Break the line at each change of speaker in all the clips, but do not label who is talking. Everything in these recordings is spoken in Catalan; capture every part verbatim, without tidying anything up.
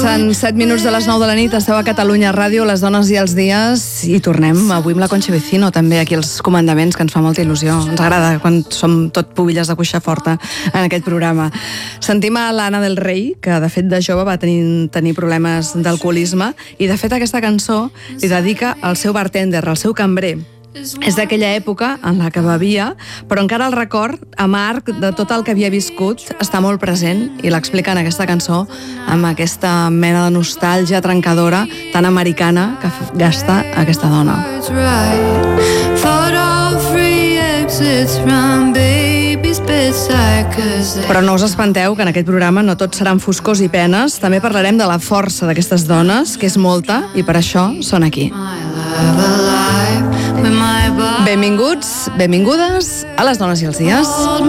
Passen set minuts de les nou de la nit, esteu a Catalunya Ràdio, les dones i els dies, i tornem avui amb la Concha Vecino, també aquí als comandaments, que ens fa molta il·lusió. Ens agrada quan som tot pubilles de cuixa forta en aquest programa. Sentim a l'Anna del Rei, que de fet de jove va tenir, tenir problemes d'alcoholisme, i de fet aquesta cançó li dedica al seu bartender, al seu cambrer. És d'aquella època en la que bevia, però encara el record amarg de tot el que havia viscut està molt present i l'explica en aquesta cançó amb aquesta mena de nostàlgia trencadora tan americana que gasta aquesta dona. Però no us espanteu que en aquest programa no tot seran foscors i penes, també parlarem de la força d'aquestes dones, que és molta, i per això són aquí. Benvinguts, benvingudes a les dones i els dies.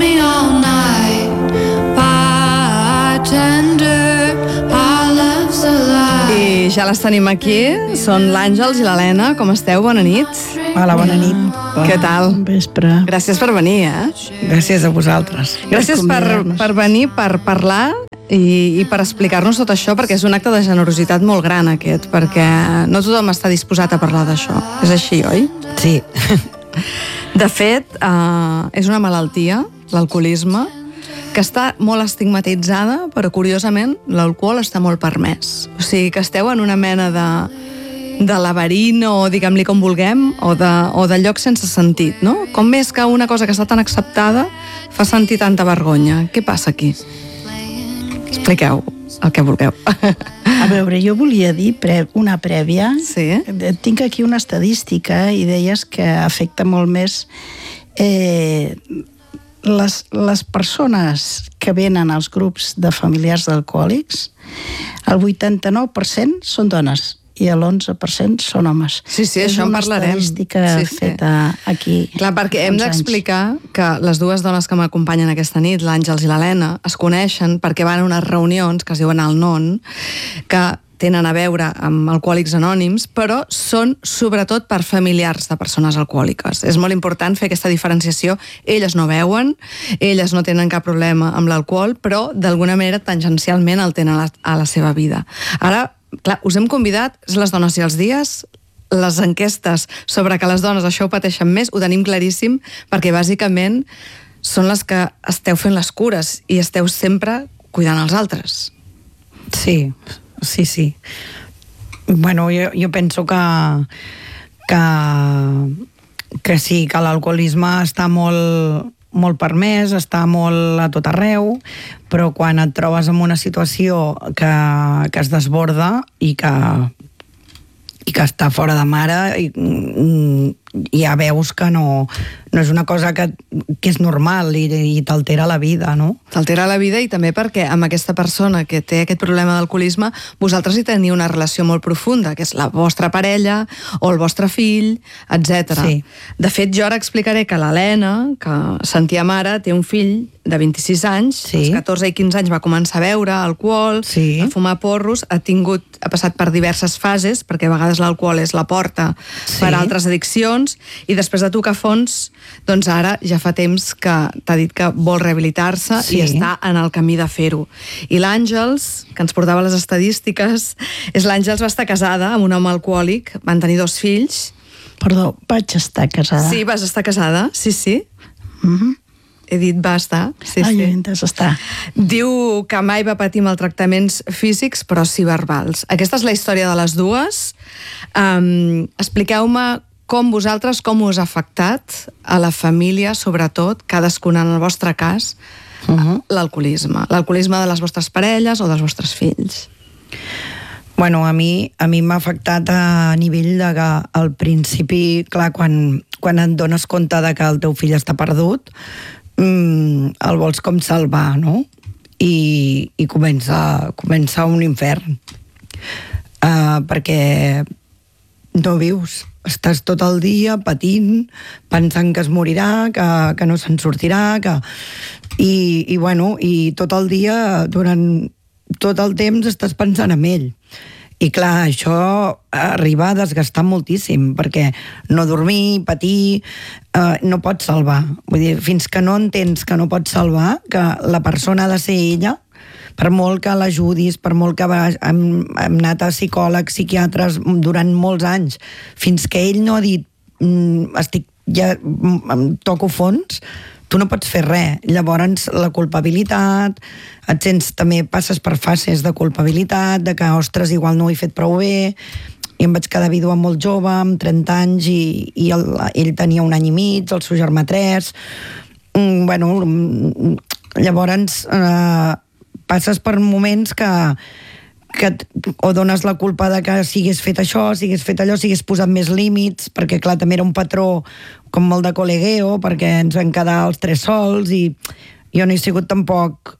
I ja les tenim aquí, són l'Àngels i l'Helena. Com esteu? Bona nit.
Hola, bona nit.
Què tal?
Bon vespre.
Gràcies per venir, eh?
Gràcies a vosaltres.
Gràcies per, per venir, per parlar i, i per explicar-nos tot això, perquè és un acte de generositat molt gran aquest, perquè no tothom està disposat a parlar d'això. És així, oi?
Sí.
De fet, eh, és una malaltia, l'alcoholisme, que està molt estigmatitzada, però curiosament l'alcohol està molt permès. O sigui que esteu en una mena de, de laberint, o diguem-li com vulguem, o de, o de lloc sense sentit, no? Com més que una cosa que està tan acceptada fa sentir tanta vergonya. Què passa aquí? Expliqueu el que vulgueu.
A veure, jo volia dir pre una prèvia.
Sí.
Tinc aquí una estadística i deies que afecta molt més eh, les, les persones que venen als grups de familiars d'alcohòlics. El vuitanta-nou per cent són dones i l'onze per cent són homes.
Sí, sí, això en parlarem.
És una estadística
sí, sí.
feta aquí.
Clar, perquè hem d'explicar que les dues dones que m'acompanyen aquesta nit, l'Àngels i l'Helena, es coneixen perquè van a unes reunions que es diuen el Non, que tenen a veure amb Alcohòlics Anònims, però són sobretot per familiars de persones alcohòliques. És molt important fer aquesta diferenciació. Elles no beuen, elles no tenen cap problema amb l'alcohol, però d'alguna manera tangencialment el tenen a la, a la seva vida. Ara, clar, us hem convidat, les dones i els dies, les enquestes sobre que les dones això ho pateixen més, ho tenim claríssim, perquè bàsicament són les que esteu fent les cures i esteu sempre cuidant els altres.
Sí, sí, sí. Bueno, jo, jo penso que, que, que sí, que l'alcoholisme està molt, molt permès, està molt a tot arreu, però quan et trobes en una situació que, que es desborda i que, i que està fora de mare, i, ja veus que no, no és una cosa que, que és normal i, i t'altera la vida, no?
T'altera la vida, i també perquè amb aquesta persona que té aquest problema d'alcoholisme vosaltres hi teniu una relació molt profunda, que és la vostra parella o el vostre fill, etcètera.
Sí.
De fet, jo ara explicaré que l'Helena, que sentia mare, té un fill de vint-i-sis anys,
sí.
Als catorze i quinze anys va començar a beure alcohol,
sí.
a fumar porros, ha tingut, ha passat per diverses fases, perquè a vegades l'alcohol és la porta
sí.
per a altres addiccions, i després de tocar fons, doncs ara ja fa temps que t'ha dit que vol rehabilitar-se sí. i està en el camí de fer-ho. I l'Àngels, que ens portava les estadístiques, és l'Àngels va estar casada amb un home alcohòlic, van tenir dos fills.
Perdó, vaig estar casada.
Sí, vas estar casada, sí, sí.
Mhm.
He dit va estar. Sí,
Ai,
sí.
entes estar.
Diu que mai va patir maltractaments físics, però sí verbals. Aquesta és la història de les dues. Um, expliqueu-me com vosaltres, com us ha afectat a la família, sobretot, cadascuna en el vostre cas, uh-huh. l'alcoholisme. L'alcoholisme de les vostres parelles o dels vostres fills.
Bueno, a mi a mi m'ha afectat a nivell de que al principi, clar, quan, quan et dones compte de que el teu fill està perdut, mm, el vols com salvar, no? I, i comença, comença un infern. Uh, perquè no vius. Estàs tot el dia patint, pensant que es morirà, que, que no se'n sortirà, que... I, i, bueno, i tot el dia, durant tot el temps, estàs pensant en ell. I clar, això arriba a desgastar moltíssim, perquè no dormir, patir, eh, no pots salvar. Vull dir, fins que no entens que no pots salvar, que la persona ha de ser ella, per molt que l'ajudis, per molt que va, hem, hem anat a psicòlegs, psiquiatres durant molts anys, fins que ell no ha dit mm, estic, ja em toco fons, tu no pots fer res. Llavors la culpabilitat, et sents, també passes per fases de culpabilitat, de que, ostres, igual no ho he fet prou bé, i em vaig quedar vídua molt jove, amb trenta anys, i, i el, ell tenia un any i mig, el seu germà tres. Mm, bueno, llavors eh, passes per moments que, que o dones la culpa de que siguis fet això, siguis fet allò, siguis posat més límits, perquè clar, també era un patró com molt de col·legueo, perquè ens vam quedar els tres sols, i jo no he sigut tampoc...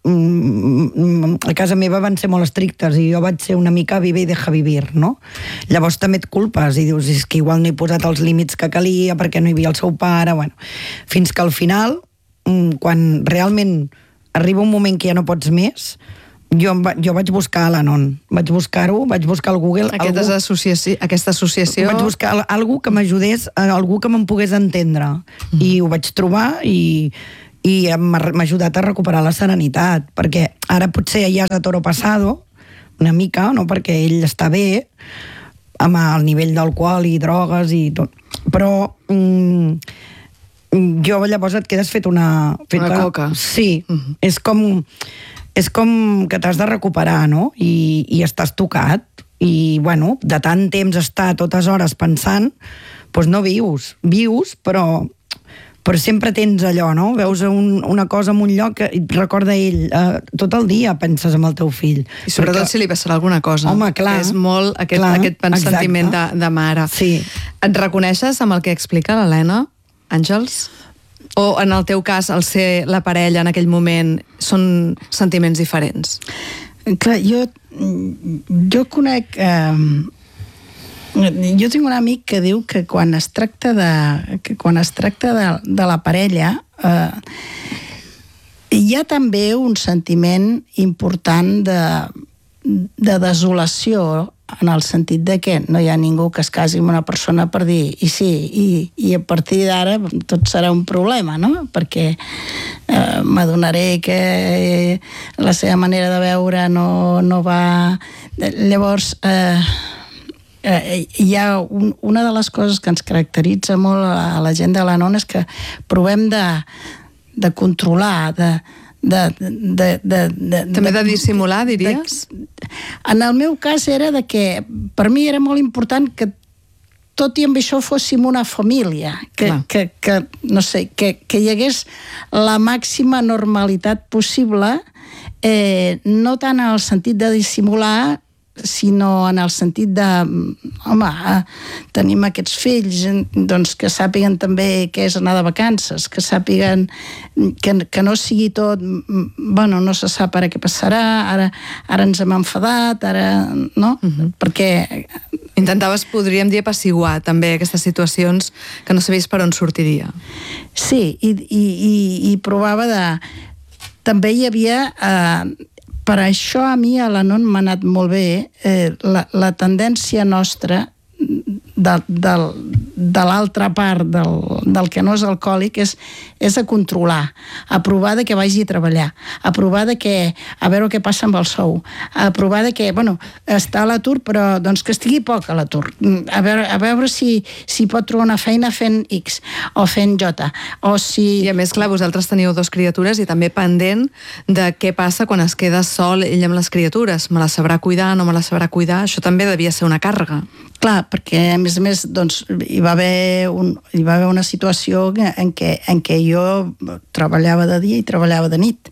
A casa meva van ser molt estrictes i jo vaig ser una mica vive i deja vivir, no? Llavors també et culpes i dius, és que igual no he posat els límits que calia perquè no hi havia el seu pare, bueno. Fins que al final, quan realment arriba un moment que ja no pots més, jo, jo vaig buscar a l'Anon, vaig buscar-ho, vaig buscar al Google...
Aquesta, algú, associació, aquesta associació...
Vaig buscar algú que m'ajudés, algú que me'n pogués entendre, mm. i ho vaig trobar i... i m'ha ajudat a recuperar la serenitat, perquè ara potser ja és a toro passado, una mica, no? Perquè ell està bé, amb el nivell d'alcohol i drogues i tot, però mm, jo llavors et quedes fet una... Fet
una coca.
Sí,
uh-huh.
és com, és com que t'has de recuperar, no? I, i estàs tocat, i bueno, de tant temps estar totes hores pensant, doncs no vius, vius, però... però sempre tens allò, no? Veus un, una cosa en un lloc que et recorda ell. Uh, tot el dia penses en el teu fill.
I sobretot perquè... si li passarà alguna cosa.
Home, clar.
És molt aquest,
clar,
aquest sentiment de, de mare.
Sí.
Et reconeixes amb el que explica l'Helena, Àngels? O en el teu cas, el ser la parella en aquell moment, són sentiments diferents?
Clar, jo, jo conec... Eh, jo tinc un amic que diu que quan es tracta de, que quan es tracta de, de la parella eh, hi ha també un sentiment important de, de desolació, en el sentit de que no hi ha ningú que es casi amb una persona per dir i sí, i, i a partir d'ara tot serà un problema, no? Perquè eh, m'adonaré que la seva manera de veure no, no va... Llavors... Eh, Eh, hi ha un, una de les coses que ens caracteritza molt a la gent de l'Anon és que provem de, de controlar, de, de, de, de, de,
també de dissimular, diries?
De, en el meu cas era de que per mi era molt important que tot i amb això fóssim una família, que, que, que, no sé, que, que hi hagués la màxima normalitat possible, eh, no tant en el sentit de dissimular, sinó en el sentit de, home, tenim aquests fills, doncs que sàpiguen també què és anar de vacances, que sàpiguen que, que no sigui tot, bueno, no se sap ara què passarà, ara, ara ens hem enfadat, ara, no? Uh-huh. Perquè...
Intentaves, podríem dir, apaciguar també aquestes situacions que no sabies per on sortiria.
Sí, i, i, i, i provava de... També hi havia... Eh, per això a mi a l'Anon m'ha anat molt bé eh, la, la tendència nostra de, de, de l'altra part del, del que no és alcohòlic és, és a controlar, a provar de que vagi a treballar, a provar de que a veure què passa amb el sou, a provar de que, bueno, està a l'atur però doncs que estigui poc a l'atur, a veure, a veure si, si pot trobar una feina fent X o fent J, o si...
I a més, clar, vosaltres teniu dos criatures i també pendent de què passa quan es queda sol ell amb les criatures, me la sabrà cuidar, no me la sabrà cuidar, això també devia ser una càrrega.
Clar, perquè a més a més doncs, hi, va haver un, hi va haver una situació en què, en què jo treballava de dia i treballava de nit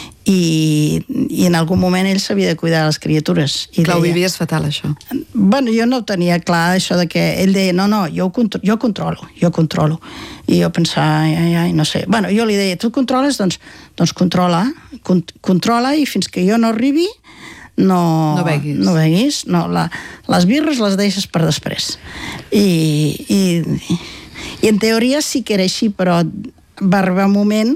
i, i en algun moment ell s'havia de cuidar de les criatures. I
clar,
deia,
ho vivies fatal, això.
Bueno, jo no ho tenia clar, això de que ell deia, no, no, jo, contro jo controlo, jo controlo. I jo pensava, ai, ai, ai, no sé. Bueno, jo li deia, tu controles? Doncs, doncs controla, con controla i fins que jo no arribi no,
no beguis,
no, beguis, no la, les birres les deixes per després. I, i, i en teoria sí que era així, però va arribar un moment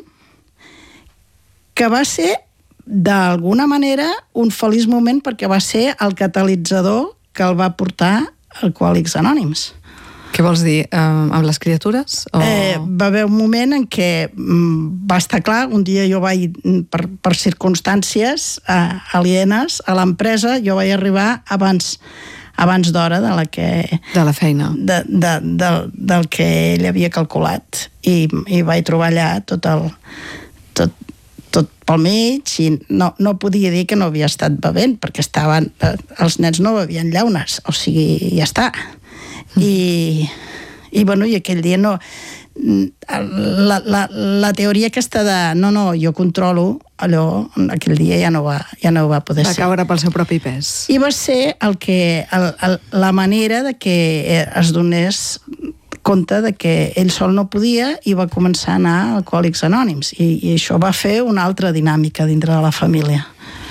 que va ser d'alguna manera un feliç moment perquè va ser el catalitzador que el va portar a Alcohòlics Anònims.
Què vols dir? Uh, amb les criatures? O...
Eh, va haver un moment en què mm, va estar clar, un dia jo vaig, per, per circumstàncies eh, alienes a l'empresa, jo vaig arribar abans abans d'hora de la que...
De la feina.
De, de, de, del que ell havia calculat. I, i vaig trobar allà tot el... Tot, tot pel mig i no, no podia dir que no havia estat bevent perquè estaven, els nens no bevien llaunes, o sigui, ja està. I, i bueno, i aquell dia no... La, la, la teoria aquesta de no, no, jo controlo, allò, aquell dia ja no va, ja no va poder
va
ser.
Va caure pel seu propi pes.
I va ser el que, el, el, la manera de que es donés compte de que ell sol no podia i va començar a anar a Alcohòlics Anònims. I, i això va fer una altra dinàmica dintre de la família.